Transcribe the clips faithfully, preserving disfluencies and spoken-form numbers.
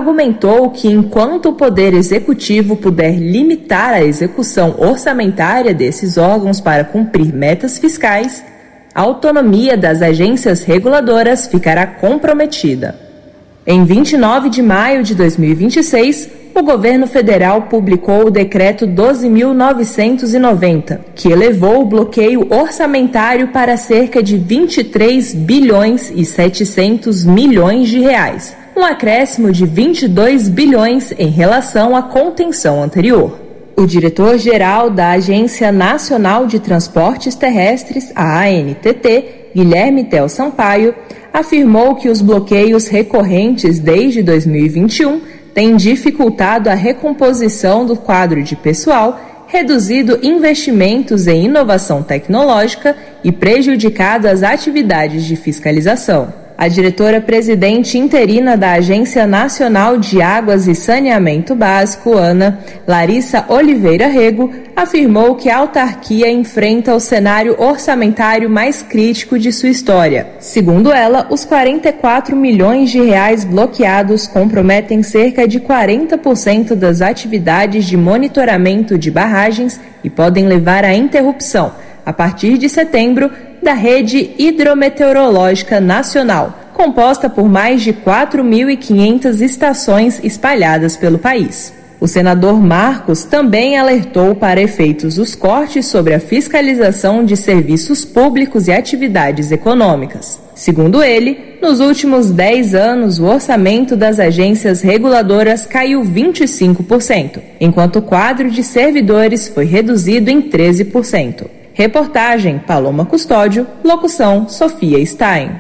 argumentou que enquanto o Poder Executivo puder limitar a execução orçamentária desses órgãos para cumprir metas fiscais, a autonomia das agências reguladoras ficará comprometida. Em vinte e nove de maio de dois mil e vinte e seis, o governo federal publicou o Decreto doze mil novecentos e noventa, que elevou o bloqueio orçamentário para cerca de vinte e três bilhões e setecentos milhões de reais, um acréscimo de vinte e dois bilhões em relação à contenção anterior. O diretor-geral da Agência Nacional de Transportes Terrestres, a A N T T, Guilherme Tel Sampaio, afirmou que os bloqueios recorrentes desde dois mil e vinte e um têm dificultado a recomposição do quadro de pessoal, reduzido investimentos em inovação tecnológica e prejudicado as atividades de fiscalização. A diretora-presidente interina da Agência Nacional de Águas e Saneamento Básico, ANA, Larissa Oliveira Rego, afirmou que a autarquia enfrenta o cenário orçamentário mais crítico de sua história. Segundo ela, os quarenta e quatro milhões de reais bloqueados comprometem cerca de quarenta por cento das atividades de monitoramento de barragens e podem levar à interrupção, a partir de setembro, da Rede Hidrometeorológica Nacional, composta por mais de quatro mil e quinhentas estações espalhadas pelo país. O senador Marcos também alertou para efeitos dos cortes sobre a fiscalização de serviços públicos e atividades econômicas. Segundo ele, nos últimos dez anos, o orçamento das agências reguladoras caiu vinte e cinco por cento, enquanto o quadro de servidores foi reduzido em treze por cento. Reportagem Paloma Custódio, locução Sofia Stein.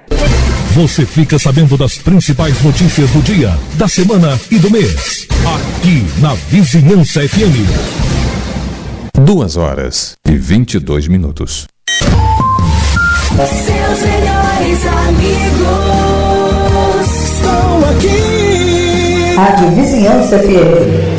Você fica sabendo das principais notícias do dia, da semana e do mês. Aqui na Vizinhança F M. Duas horas e vinte e dois minutos. Seus melhores amigos estão aqui. Rádio Vizinhança F M.